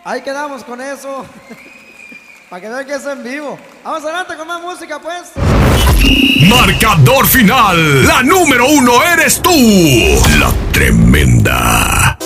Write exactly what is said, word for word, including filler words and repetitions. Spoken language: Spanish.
Ahí quedamos con eso. Para que vean que es en vivo. Vamos adelante con más música, pues. Marcador final. La número uno eres tú. La Tremenda.